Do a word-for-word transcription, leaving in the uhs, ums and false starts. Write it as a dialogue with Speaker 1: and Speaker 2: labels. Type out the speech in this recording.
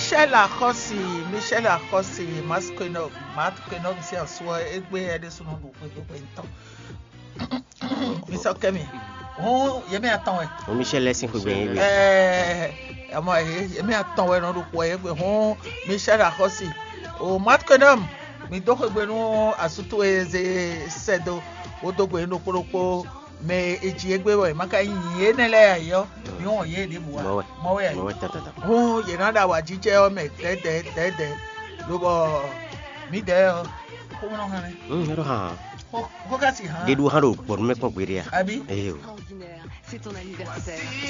Speaker 1: Michel Akossi, Michel Akossi, masqueno, masqueno, si a sua, e we had this one who went on. Mister Kemi, oh, you may attend.
Speaker 2: O Michel lesson for being.
Speaker 1: Eh, am I? You may attend on the way, home, Michel Akossi. Oh, masqueno, me don't go as to as a sedo, or do go no poropo. Me ejiegbe we maka yin nele yo mi won ye ni buwa mo we
Speaker 2: mo ta ta ta
Speaker 1: oh ye na da wa jije o me de de de de lo bo mi de o ko mo no han ni
Speaker 2: mm ro ha
Speaker 1: ko ko ka si han
Speaker 2: de du ha ro por me ko gbe ria
Speaker 1: abi
Speaker 2: eh
Speaker 3: Extraordinaire, c'est ton anniversaire.